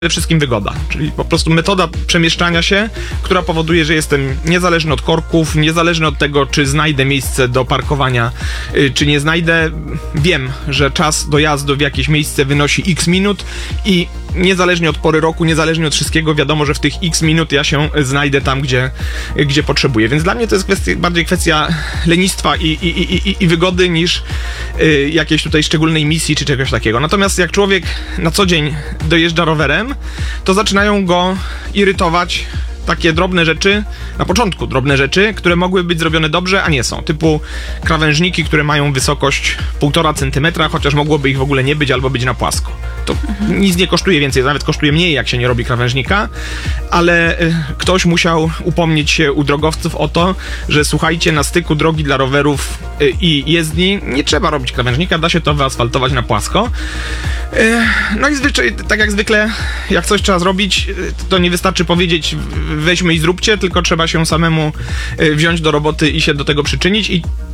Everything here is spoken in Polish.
Przede wszystkim wygoda, czyli po prostu metoda przemieszczania się, która powoduje, że jestem niezależny od korków, niezależny od tego, czy znajdę miejsce do parkowania, czy nie znajdę. Wiem, że czas dojazdu w jakieś miejsce wynosi x minut i niezależnie od pory roku, niezależnie od wszystkiego, wiadomo, że w tych x minut ja się znajdę tam, gdzie potrzebuję. Więc dla mnie to jest bardziej kwestia lenistwa i wygody niż jakiejś tutaj szczególnej misji czy czegoś takiego. Natomiast jak człowiek na co dzień dojeżdża rowerem, to zaczynają go irytować takie drobne rzeczy, na początku drobne rzeczy, które mogły być zrobione dobrze, a nie są. Typu krawężniki, które mają wysokość 1,5 centymetra, chociaż mogłoby ich w ogóle nie być albo być na płasko. To nic nie kosztuje więcej, nawet kosztuje mniej, jak się nie robi krawężnika, ale ktoś musiał upomnieć się u drogowców o to, że słuchajcie, na styku drogi dla rowerów i jezdni nie trzeba robić krawężnika, da się to wyasfaltować na płasko. No i tak jak zwykle, jak coś trzeba zrobić, to nie wystarczy powiedzieć weźmy i zróbcie, tylko trzeba się samemu wziąć do roboty i się do tego przyczynić i